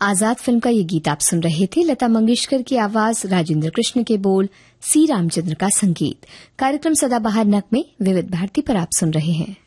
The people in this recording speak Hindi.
आजाद फिल्म का ये गीत आप सुन रहे थे। लता मंगेशकर की आवाज, राजेंद्र कृष्ण के बोल, सी रामचंद्र का संगीत। कार्यक्रम सदाबहार नग में विविध भारती पर आप सुन रहे हैं।